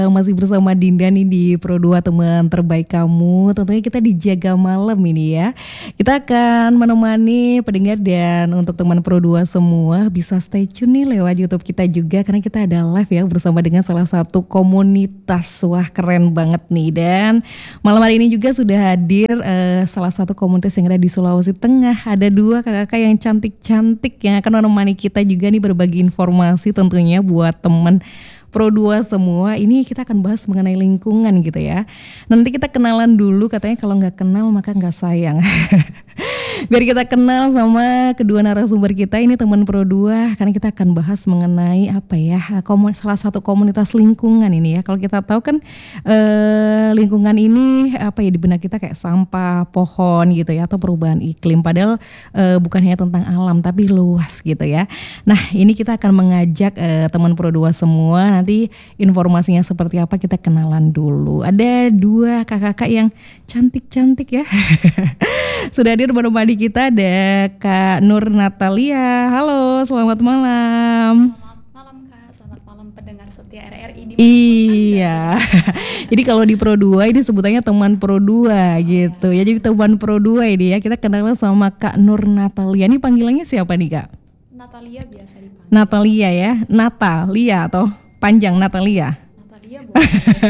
Masih bersama Dinda nih di Pro 2 teman terbaik kamu. Tentunya kita dijaga malam ini ya. Kita akan menemani pendengar dan untuk teman Pro 2 semua bisa stay tune nih lewat YouTube kita juga. Karena kita ada live ya bersama dengan salah satu komunitas. Wah keren banget nih. Dan malam hari ini juga sudah hadir salah satu komunitas yang ada di Sulawesi Tengah. Ada dua kakak-kakak yang cantik-cantik yang akan menemani kita juga nih berbagi informasi tentunya buat teman Pro 2 semua. Ini kita akan bahas mengenai lingkungan gitu ya. Nanti kita kenalan dulu, katanya kalau nggak kenal maka nggak sayang. Biar kita kenal sama kedua narasumber kita ini teman Pro 2, karena kita akan bahas mengenai apa ya, salah satu komunitas lingkungan ini ya. Kalau kita tahu kan lingkungan ini apa ya, di benak kita kayak sampah, pohon gitu ya, atau perubahan iklim. Padahal bukan hanya tentang alam tapi luas gitu ya. Nah ini kita akan mengajak teman Pro 2 semua, nanti informasinya seperti apa kita kenalan dulu. Ada dua kakak-kakak yang cantik-cantik ya. Sudah hadir menemani kita, ada Kak Nur Natalia. Halo, selamat malam. Selamat malam Kak, selamat malam pendengar setia RRI di Iya. Jadi kalau di Pro 2 ini sebutannya teman Pro 2 gitu ya. Jadi teman Pro 2 ini ya. Kita kenalan sama Kak Nur Natalia. Ini panggilannya siapa nih Kak? Natalia biasa dipanggil. Natalia ya. Natalia atau panjang Natalia? Natalia boleh.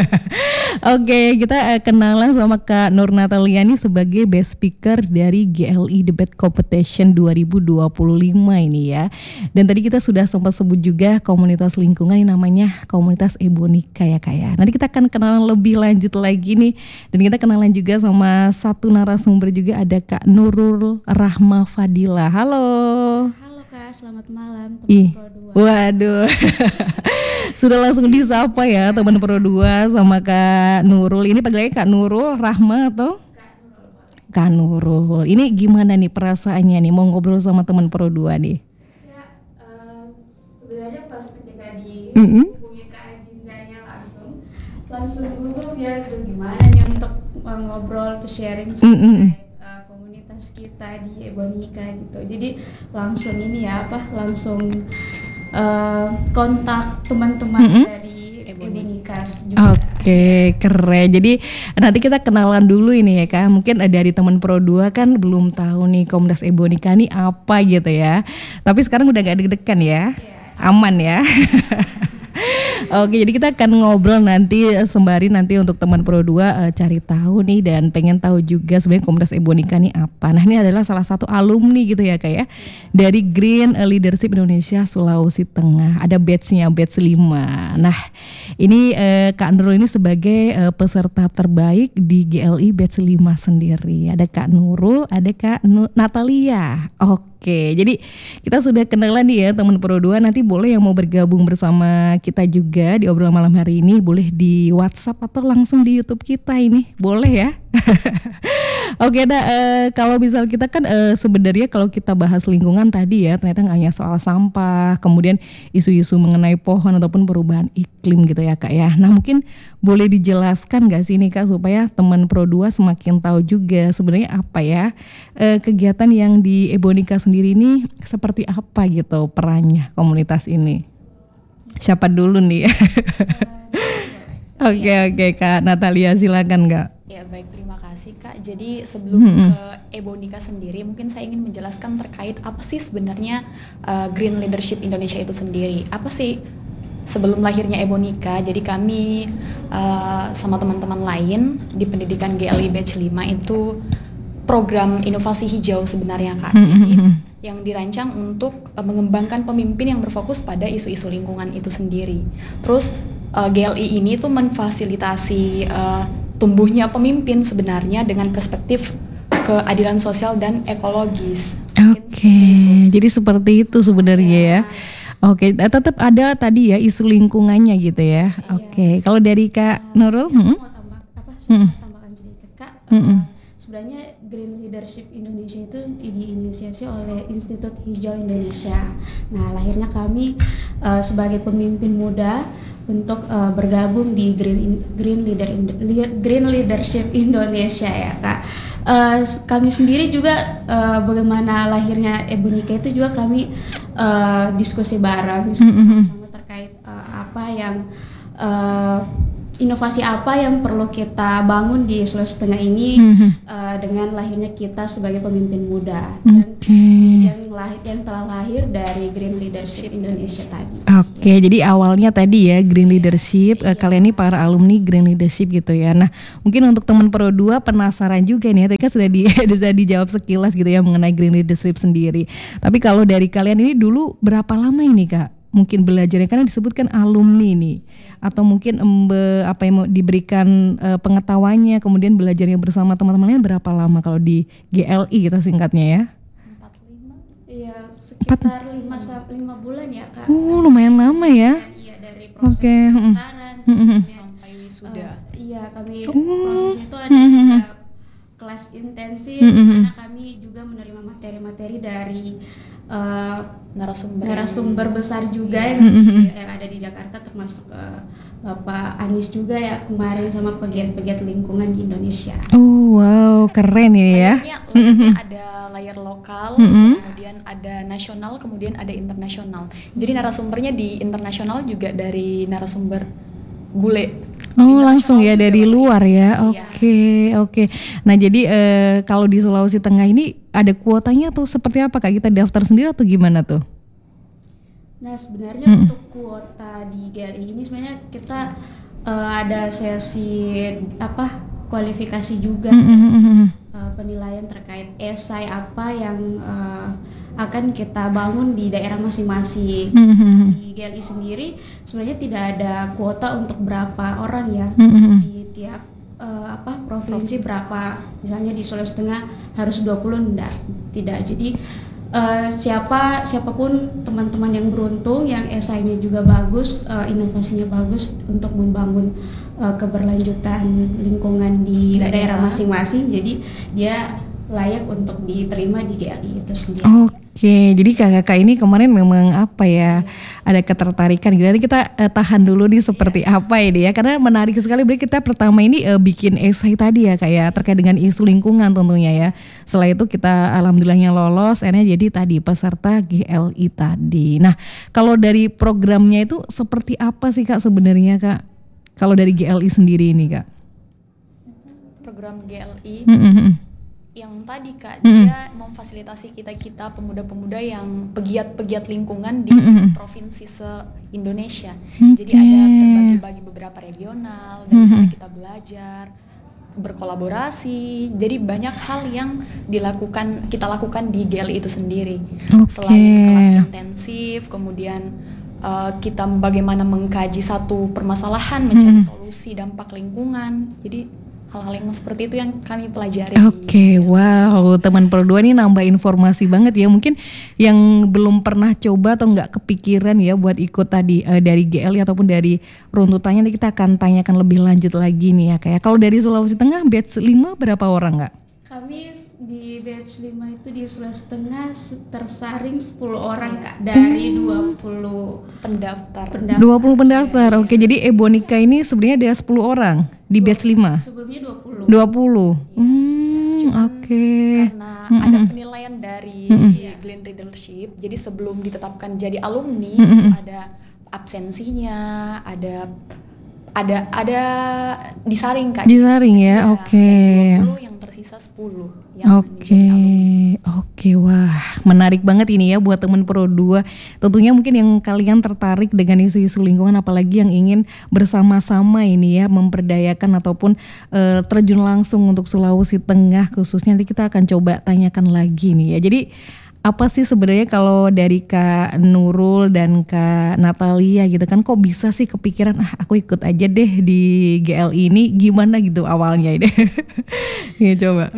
Oke, kita kenalan sama Kak Nur Natalia ini sebagai best speaker dari GLI Debate Competition 2025 ini ya. Dan tadi kita sudah sempat sebut juga komunitas lingkungan yang namanya komunitas Ebonika ya Kak ya. Nanti kita akan kenalan lebih lanjut lagi nih. Dan kita kenalan juga sama satu narasumber juga, ada Kak Nurul Rahma Fadila. Halo. Halo Kak, selamat malam teman Pro 2. Waduh. Sudah langsung disapa ya teman Pro 2 sama Kak Nurul. Ini panggilannya Kak Nurul Rahma atau? Kak Nurul. Ini gimana nih perasaannya nih mau ngobrol sama teman Pro 2 nih? Ya, sebenarnya pas ketika dihubungi Kak Dindanya langsung gugup ya, tuh gimana nih untuk ngobrol, tuh sharing komunitas kita di Ebonika gitu. Jadi langsung ini ya langsung kontak teman-teman dari Ebonika juga. Oke, keren. Jadi nanti kita kenalan dulu ini ya Kak. Mungkin dari teman Pro 2 kan belum tahu nih komunitas Ebonika ini apa gitu ya. Tapi sekarang udah gak deg-degan ya. Aman ya. Oke, jadi kita akan ngobrol nanti sembari nanti untuk teman Pro 2 cari tahu nih dan pengen tahu juga sebenarnya komunitas Ebonika ini apa. Nah, ini adalah salah satu alumni gitu ya Kak ya. Dari Green Leadership Indonesia Sulawesi Tengah. Ada batch-nya, batch 5. Nah, ini Kak Nurul ini sebagai peserta terbaik di GLI batch 5 sendiri. Ada Kak Nurul, ada Kak Natalia. Oke, jadi kita sudah kenalan nih ya teman Pro 2. Nanti boleh yang mau bergabung bersama kita juga di obrolan malam hari ini, boleh di WhatsApp atau langsung di YouTube kita ini, boleh ya. Oke, kalau misal kita kan sebenarnya kalau kita bahas lingkungan tadi ya, ternyata nggak hanya soal sampah, kemudian isu-isu mengenai pohon ataupun perubahan iklim gitu ya Kak ya. Nah mungkin boleh dijelaskan nggak sih nih Kak supaya teman Pro 2 semakin tahu juga sebenarnya apa ya kegiatan yang di Ebonika sendiri ini seperti apa gitu perannya komunitas ini. Siapa dulu nih? Oke, Kak Natalia silakan Kak. Ya baik, terima kasih Kak. Jadi sebelum ke Ebonika sendiri, mungkin saya ingin menjelaskan terkait apa sih sebenarnya Green Leadership Indonesia itu sendiri. Apa sih sebelum lahirnya Ebonika? Jadi kami sama teman-teman lain di pendidikan GLI Batch 5 itu program inovasi hijau sebenarnya Kak. Jadi yang dirancang untuk mengembangkan pemimpin yang berfokus pada isu-isu lingkungan itu sendiri. Terus GLI ini tuh memfasilitasi tumbuhnya pemimpin sebenarnya dengan perspektif keadilan sosial dan ekologis. Oke, jadi seperti itu sebenarnya ya. Oke, tetap ada tadi ya isu lingkungannya gitu ya. Oke, kalau dari Kak Nurul, mau tambahkan sedikit Kak. Sebenarnya Green Leadership Indonesia itu diinisiasi oleh Institut Hijau Indonesia. Nah, lahirnya kami sebagai pemimpin muda untuk bergabung di Green Leadership Indonesia ya Kak. Kami sendiri juga bagaimana lahirnya Ebonika itu juga kami diskusi bareng, diskusi sama-sama terkait apa yang inovasi apa yang perlu kita bangun di Sulawesi Tengah ini dengan lahirnya kita sebagai pemimpin muda yang telah lahir dari Green Leadership Indonesia tadi. Oke, jadi awalnya tadi ya Green Leadership, kalian ini para alumni Green Leadership gitu ya. Nah, mungkin untuk teman Pro 2 penasaran juga nih, tadi kan sudah dijawab sekilas gitu ya mengenai Green Leadership sendiri. Tapi kalau dari kalian ini dulu berapa lama ini Kak? Mungkin belajarnya karena disebutkan alumni nih, atau mungkin apa yang mau diberikan pengetahuannya, kemudian belajarnya bersama teman-temannya berapa lama kalau di GLI kita singkatnya ya? Iya, sekitar 5 bulan ya Kak. Lumayan lama ya. Iya, dari proses pendaftaran sampai wisuda. Iya, kami prosesnya itu ada juga kelas intensif karena kami juga menerima materi-materi dari narasumber besar juga yang ada di Jakarta, termasuk Bapak Anies juga ya kemarin, sama pegiat-pegiat lingkungan di Indonesia. Oh wow, keren ini ya. Layarnya ada layar lokal, kemudian ada nasional, kemudian ada internasional. Jadi narasumbernya di internasional juga dari narasumber bule. Oh langsung ya dari luar ya. Oke. Nah jadi kalau di Sulawesi Tengah ini ada kuotanya atau seperti apa Kak? Kita daftar sendiri atau gimana tuh? Nah sebenarnya untuk kuota di GLI ini sebenarnya kita ada sesi kualifikasi juga, penilaian terkait esai apa yang akan kita bangun di daerah masing-masing. Di GLI sendiri sebenarnya tidak ada kuota untuk berapa orang ya, di tiap provinsi berapa, misalnya di Sulawesi Tengah harus 20, tidak. Jadi siapapun teman-teman yang beruntung, yang esainya juga bagus, inovasinya bagus untuk membangun keberlanjutan lingkungan di daerah masing-masing, jadi dia layak untuk diterima di GLI itu sendiri. Oke, jadi kakak ini kemarin memang ada ketertarikan gitu. Nanti kita tahan dulu nih seperti apa ini ya, karena menarik sekali. Berarti kita pertama ini bikin esai tadi ya Kak ya, terkait dengan isu lingkungan tentunya ya. Setelah itu kita alhamdulillahnya lolos, jadi tadi peserta GLI tadi. Nah, kalau dari programnya itu seperti apa sih Kak sebenarnya Kak? Kalau dari GLI sendiri ini Kak? Program GLI yang tadi Kak, dia memfasilitasi kita pemuda-pemuda yang pegiat lingkungan di provinsi se-Indonesia. Jadi ada terbagi-bagi beberapa regional, dan di sana kita belajar, berkolaborasi. Jadi banyak hal yang kita lakukan di GLI itu sendiri. Selain kelas intensif, kemudian kita bagaimana mengkaji satu permasalahan, mencari solusi dampak lingkungan. Jadi hal-hal yang seperti itu yang kami pelajari. Oke, wow, teman Pro 2 ini nambah informasi banget ya. Mungkin yang belum pernah coba atau nggak kepikiran ya buat ikut tadi dari GLI ataupun dari runtutannya, nanti kita akan tanyakan lebih lanjut lagi nih ya Kak. Kalau dari Sulawesi Tengah batch 5 berapa orang Kak? Kami di batch 5 itu di Sulawesi Tengah tersaring 10 orang Kak, dari 20 pendaftar. 20 pendaftar. Oke, jadi Ebonika ini sebenarnya ada 10 orang di batch 5. Sebelumnya 20. Oke. Karena ada penilaian dari Green Leadership. Jadi sebelum ditetapkan jadi alumni itu ada absensinya, ada disaring Kak. Disaring ya, oke. 20 yang tersisa 10 yang Oke, wah menarik banget ini ya buat teman Pro 2. Tentunya mungkin yang kalian tertarik dengan isu-isu lingkungan, apalagi yang ingin bersama-sama ini ya memperdayakan ataupun terjun langsung untuk Sulawesi Tengah khususnya, nanti kita akan coba tanyakan lagi nih ya. Jadi apa sih sebenarnya kalau dari Kak Nurul dan Kak Natalia gitu kan, kok bisa sih kepikiran aku ikut aja deh di GLI ini, gimana gitu awalnya ini? Ya coba.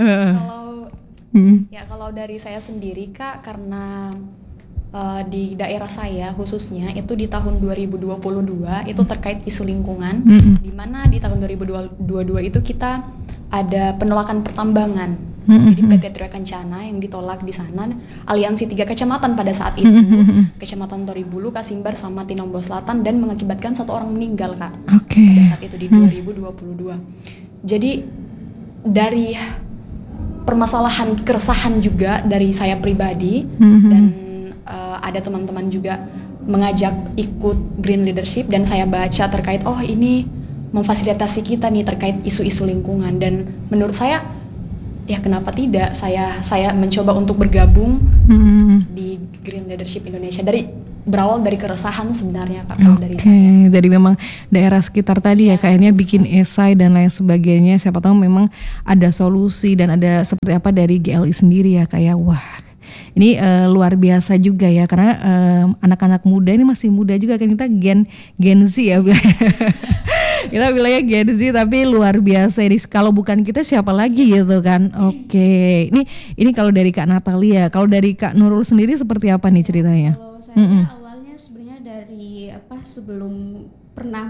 Kalau dari saya sendiri Kak, karena di daerah saya khususnya itu di tahun 2022 itu terkait isu lingkungan, di mana di tahun 2022 itu kita ada penolakan pertambangan. Jadi PT Tria Kencana yang ditolak di sana, aliansi 3 kecamatan pada saat itu, Kecamatan Toribulu, Kasimbar, sama Tinombol Selatan, dan mengakibatkan 1 orang meninggal Kak. Pada saat itu di 2022. Jadi dari permasalahan keresahan juga dari saya pribadi, dan ada teman-teman juga mengajak ikut Green Leadership, dan saya baca terkait ini memfasilitasi kita nih terkait isu-isu lingkungan. Dan menurut saya ya kenapa tidak saya mencoba untuk bergabung di Green Leadership Indonesia, berawal dari keresahan sebenarnya Kak, kalau dari saya. Dari memang daerah sekitar tadi ya kayaknya bikin esai dan lain sebagainya, siapa tahu memang ada solusi dan ada seperti apa dari GLI sendiri ya kayak wah ini luar biasa juga ya karena anak-anak muda ini masih muda juga kan, kita Gen Z ya kita bilangnya Gen Z tapi luar biasa ini, kalau bukan kita siapa lagi gitu kan. Oke. Ini kalau dari Kak Natalia, kalau dari Kak Nurul sendiri seperti apa nih ceritanya? Kalau saya awalnya sebenarnya dari sebelum pernah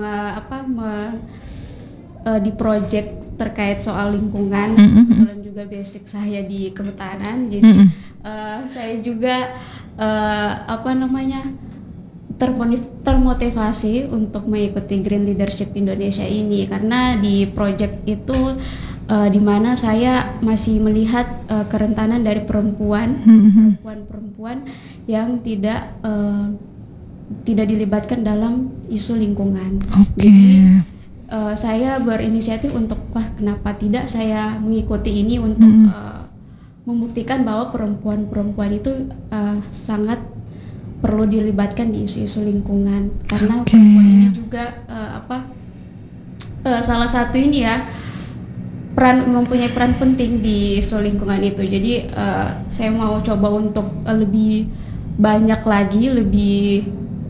di project terkait soal lingkungan, kebetulan juga basic saya di kehutanan, jadi saya juga termotivasi untuk mengikuti Green Leadership Indonesia ini karena di project itu di mana saya masih melihat kerentanan dari perempuan yang tidak dilibatkan dalam isu lingkungan. Jadi saya berinisiatif untuk kenapa tidak saya mengikuti ini untuk membuktikan bahwa perempuan itu sangat perlu dilibatkan di isu-isu lingkungan karena perempuan ini juga salah satu ini ya mempunyai peran penting di isu lingkungan itu. Jadi saya mau coba untuk lebih banyak lagi lebih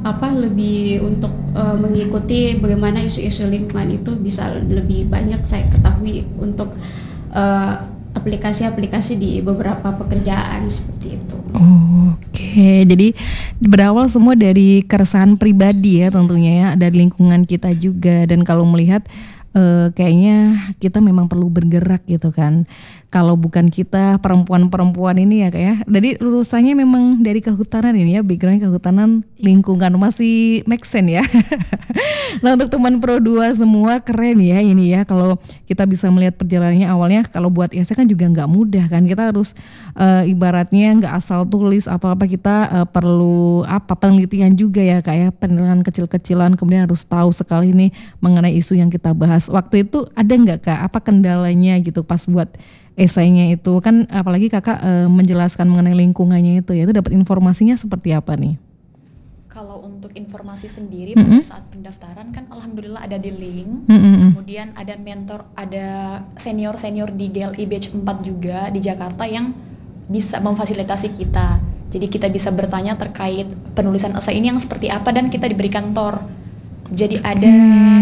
untuk mengikuti bagaimana isu-isu lingkungan itu bisa lebih banyak saya ketahui untuk aplikasi-aplikasi di beberapa pekerjaan seperti itu. Oke, jadi berawal semua dari keresahan pribadi ya tentunya ya, dari lingkungan kita juga. Dan kalau melihat kayaknya kita memang perlu bergerak gitu kan. Kalau bukan kita perempuan-perempuan ini ya kayak, jadi lulusannya memang dari kehutanan ini ya, backgroundnya kehutanan lingkungan, masih make sense ya. Nah untuk teman Pro 2 semua keren ya ini ya, kalau kita bisa melihat perjalanannya awalnya, kalau buat IAC kan juga nggak mudah kan, kita harus ibaratnya nggak asal tulis atau apa, kita perlu penelitian juga ya kayak penelitian kecil-kecilan, kemudian harus tahu sekali nih mengenai isu yang kita bahas. Waktu itu ada nggak Kak apa kendalanya gitu pas buat esainya itu kan, apalagi Kakak menjelaskan mengenai lingkungannya itu ya, itu dapat informasinya seperti apa nih? Kalau untuk informasi sendiri pada saat pendaftaran kan alhamdulillah ada di link, kemudian ada mentor, ada senior-senior di GLI Batch 4 juga di Jakarta yang bisa memfasilitasi kita. Jadi kita bisa bertanya terkait penulisan esai ini yang seperti apa dan kita diberikan tor. Jadi ada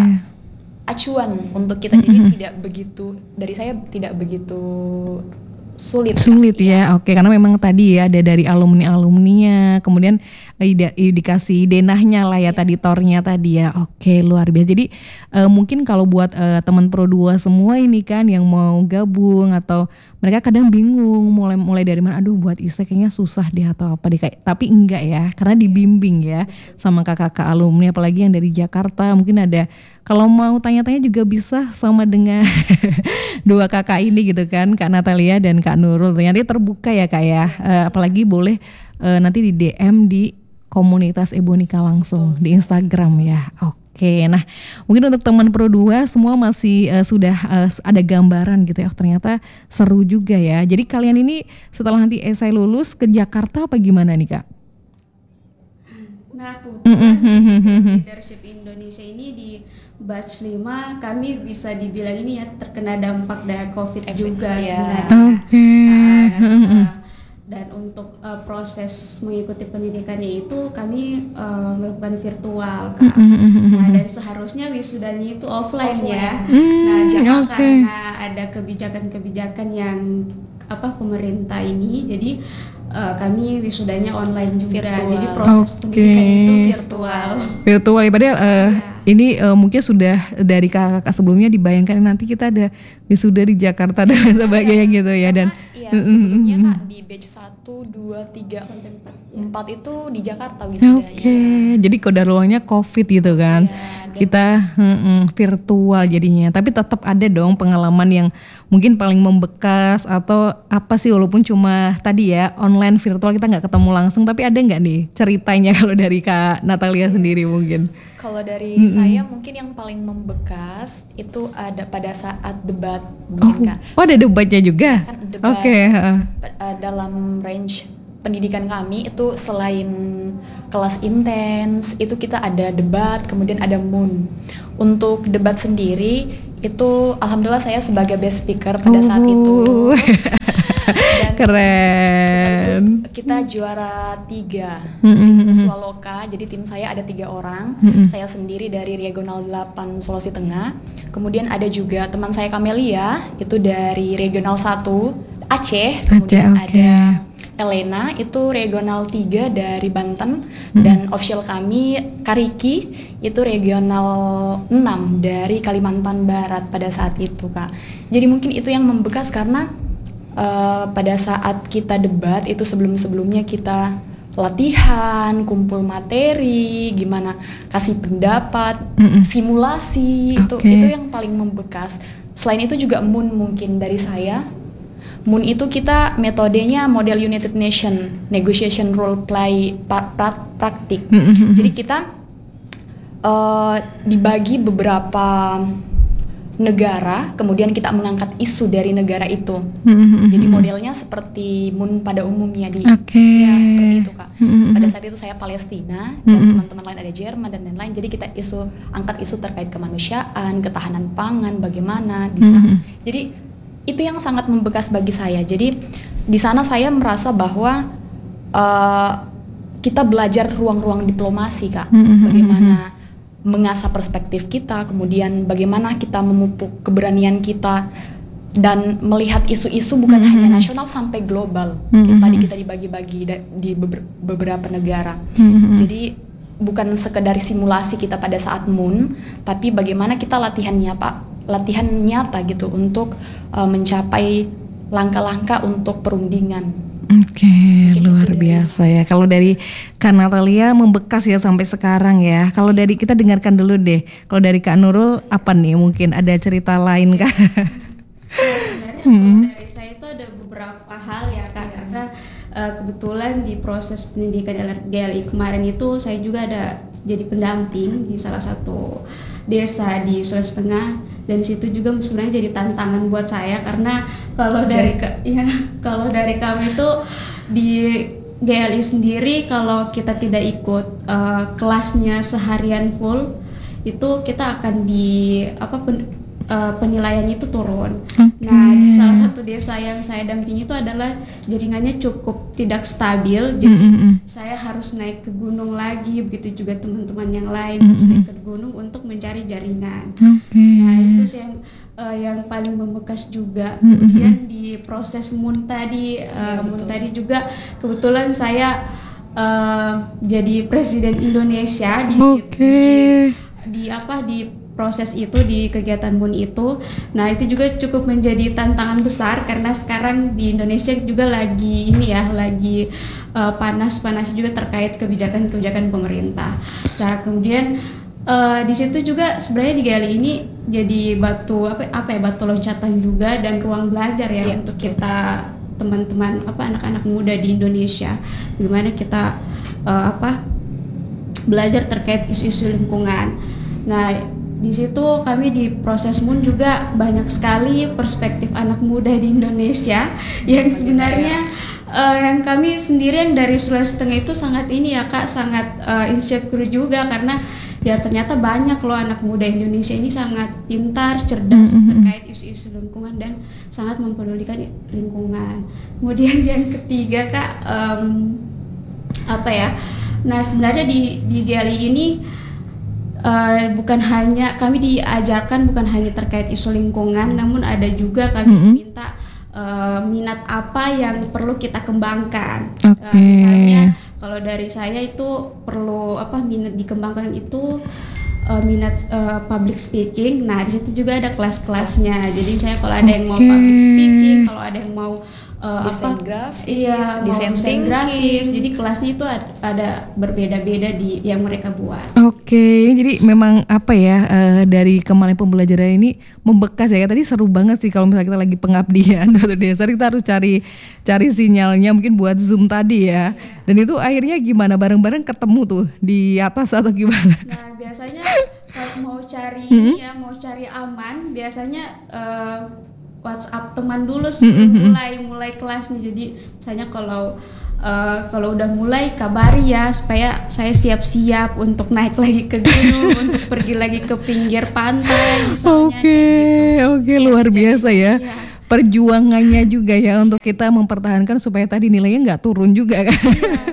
acuan untuk kita, jadi tidak begitu, dari saya tidak begitu sulit ya. Oke, karena memang tadi ya ada dari alumninya, kemudian dikasih denahnya lah ya tadi, tornya tadi ya. Oke, luar biasa. Jadi mungkin kalau buat teman Pro 2 semua ini kan yang mau gabung atau mereka kadang bingung mulai dari mana, aduh buat ISE kayaknya susah deh atau apa deh, tapi enggak ya, karena dibimbing ya sama kakak-kakak alumni, apalagi yang dari Jakarta. Mungkin ada, kalau mau tanya-tanya juga bisa sama dengan dua kakak ini gitu kan, Kak Natalia dan Kak Nurul. Nanti terbuka ya Kak ya, apalagi boleh nanti di DM di komunitas Ebonika langsung di Instagram ya. Oke, nah mungkin untuk teman Pro 2 semua masih sudah ada gambaran gitu ya, ternyata seru juga ya. Jadi kalian ini setelah nanti esai lulus ke Jakarta apa gimana nih Kak? Nah kebetulan Leadership Indonesia ini di batch 5 kami bisa dibilang ini ya terkena dampak dari COVID juga sebenarnya. Dan untuk proses mengikuti pendidikannya itu kami melakukan virtual Kak. Nah, dan seharusnya wisudanya itu offline. Ya. Nah, karena ada kebijakan-kebijakan yang pemerintah ini, jadi kami wisudanya online juga. Virtual. Jadi proses pendidikan itu virtual. Virtual, padahal ini mungkin sudah dari kakak sebelumnya dibayangkan nanti kita ada wisuda di Jakarta dan sebagainya gitu ya. Dan sebelumnya Kak di batch 1, 2, 3, 4 itu di Jakarta wisudanya. Jadi kodaruangnya COVID gitu kan. Kita virtual jadinya. Tapi tetap ada dong pengalaman yang mungkin paling membekas atau apa sih, walaupun cuma tadi ya online virtual kita nggak ketemu langsung, tapi ada nggak nih ceritanya kalau dari Kak Natalia sendiri mungkin? Kalau dari saya mungkin yang paling membekas itu ada pada saat debat mungkin Kak. Oh ada debatnya juga? Kan debat Oke. dalam range pendidikan kami itu selain kelas intens itu kita ada debat, kemudian ada MUN. Untuk debat sendiri itu alhamdulillah saya sebagai guest speaker pada saat itu. Dan Keren. kita juara 3 tim Swaloka, jadi tim saya ada 3 orang. Saya sendiri dari Regional 8 Sulawesi Tengah. Kemudian ada juga teman saya Kamelia itu dari Regional 1 Aceh. Kemudian Aceh, ada Elena itu Regional 3 dari Banten. Dan official kami Kariki itu Regional 6 dari Kalimantan Barat pada saat itu Kak. Jadi mungkin itu yang membekas karena pada saat kita debat itu sebelum-sebelumnya kita latihan, kumpul materi, gimana kasih pendapat, simulasi, itu yang paling membekas. Selain itu juga MUN mungkin dari saya. MUN itu kita metodenya model United Nation, negotiation role play praktik. Jadi kita dibagi beberapa negara, kemudian kita mengangkat isu dari negara itu. Jadi modelnya seperti MUN pada umumnya ya, seperti itu Kak. Pada saat itu saya Palestina dan teman-teman lain ada Jerman dan lain-lain. Jadi kita angkat isu terkait kemanusiaan, ketahanan pangan, bagaimana di sana. Jadi itu yang sangat membekas bagi saya. Jadi di sana saya merasa bahwa kita belajar ruang-ruang diplomasi Kak. Bagaimana mengasah perspektif kita, kemudian bagaimana kita memupuk keberanian kita dan melihat isu-isu bukan hanya nasional sampai global. Tadi kita dibagi-bagi di beberapa negara. Jadi bukan sekedar simulasi kita pada saat MUN, tapi bagaimana kita latihan nyata gitu untuk mencapai langkah-langkah untuk perundingan. Oke, luar biasa ya. Kalau dari Kak Natalia membekas ya sampai sekarang ya. Kalau dari kita dengarkan dulu deh. Kalau dari Kak Nurul apa nih, mungkin ada cerita lain Kak? Sebenarnya kalau dari saya itu ada beberapa hal ya Kak, karena kebetulan di proses pendidikan GLI kemarin itu saya juga ada jadi pendamping di salah satu desa di Sulawesi Tengah, dan situ juga sebenarnya jadi tantangan buat saya karena kalau dari kami itu di GLI sendiri kalau kita tidak ikut kelasnya seharian full itu kita akan penilaiannya itu turun. Nah di salah satu desa yang saya dampingi itu adalah jaringannya cukup tidak stabil, jadi saya harus naik ke gunung lagi, begitu juga teman-teman yang lain harus naik ke gunung untuk mencari jaringan. Nah itu yang paling membekas juga. Kemudian di proses MUN tadi juga kebetulan saya jadi presiden Indonesia di proses itu, di kegiatan MUN itu. Nah itu juga cukup menjadi tantangan besar karena sekarang di Indonesia juga lagi panas juga terkait kebijakan pemerintah. Nah kemudian di situ juga sebenarnya di GLI ini jadi batu loncatan juga dan ruang belajar ya untuk kita teman-teman anak-anak muda di Indonesia, bagaimana kita belajar terkait isu-isu lingkungan. Nah di situ kami di proses MUN juga banyak sekali perspektif anak muda di Indonesia yang sebenarnya yang kami sendiri yang dari Sulawesi Tengah itu sangat insecure juga karena ya ternyata banyak loh anak muda Indonesia ini sangat pintar, cerdas terkait isu-isu lingkungan dan sangat mempedulikan lingkungan. Kemudian yang ketiga Kak, nah sebenarnya di GLI ini kami diajarkan bukan hanya terkait isu lingkungan, namun ada juga kami diminta minat apa yang perlu kita kembangkan. Misalnya kalau dari saya itu perlu minat dikembangkan itu minat public speaking. Nah di situ juga ada kelas-kelasnya. Jadi misalnya kalau ada yang mau public speaking, kalau ada yang mau Desain grafis, iya, desain desain grafis. thinking. Jadi kelasnya itu ada berbeda-beda di yang mereka buat. Oke, jadi memang apa ya, dari kemarin pembelajaran ini membekas ya. Tadi seru banget sih kalau misalnya kita lagi pengabdian atau dasar, kita harus cari sinyalnya mungkin buat Zoom tadi ya. Dan itu akhirnya gimana, bareng-bareng ketemu tuh di atas atau gimana? Nah, biasanya kalau mau cari ini ya, mau cari aman, biasanya WhatsApp teman dulu sebelum mulai kelasnya. Jadi misalnya kalau udah mulai kabari ya, supaya saya siap-siap untuk naik lagi ke gunung, untuk pergi lagi ke pinggir pantai misalnya. Oke, luar biasa ya. Iya. Perjuangannya juga ya untuk kita mempertahankan supaya tadi nilainya nggak turun juga kan.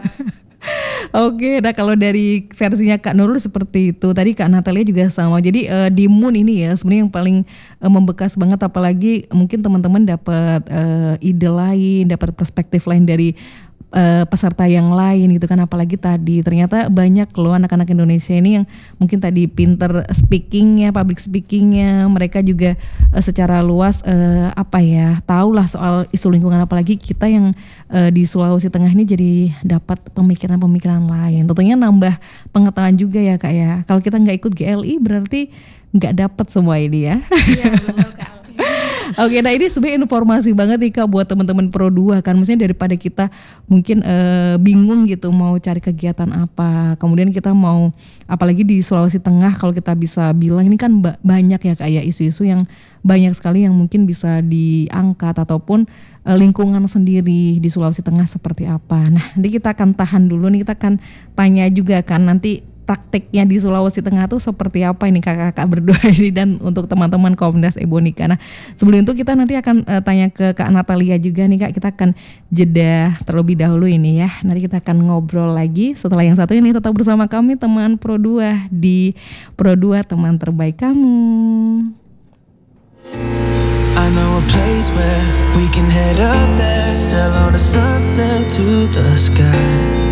Oke, nah kalau dari versinya Kak Nurul seperti itu. Tadi Kak Natalia juga sama. Jadi di Moon ini ya sebenarnya yang paling membekas banget, apalagi mungkin teman-teman dapat ide lain, dapat perspektif lain dari peserta yang lain gitu kan. Apalagi tadi ternyata banyak loh anak-anak Indonesia ini yang mungkin tadi pinter speakingnya, public speakingnya, mereka juga secara luas tahulah soal isu lingkungan, apalagi kita yang di Sulawesi Tengah ini jadi dapat pemikiran-pemikiran lain. Tentunya nambah pengetahuan juga ya Kak ya. Kalau kita nggak ikut GLI berarti nggak dapat semua ini ya. Iya, betul Kak. Oke, nah ini sebenarnya informasi banget nih Kak buat teman-teman Pro 2 kan. Maksudnya daripada kita mungkin bingung gitu mau cari kegiatan apa. Kemudian kita mau, apalagi di Sulawesi Tengah, kalau kita bisa bilang ini kan banyak ya Kak ya isu-isu yang banyak sekali yang mungkin bisa diangkat, ataupun lingkungan sendiri di Sulawesi Tengah seperti apa. Nah, nanti kita akan tahan dulu nih, kita akan tanya juga kan nanti prakteknya di Sulawesi Tengah tuh seperti apa ini kakak-kakak berdua ini, dan untuk teman-teman komunitas Ebonika. Nah, sebelum itu kita nanti akan tanya ke Kak Natalia juga nih Kak. Kita akan jeda terlebih dahulu ini ya. Nanti kita akan ngobrol lagi setelah yang satu ini. Tetap bersama kami teman Pro 2 di Pro 2 teman terbaik kamu. I know a place where we can head up there, sail on a sunset to the sky.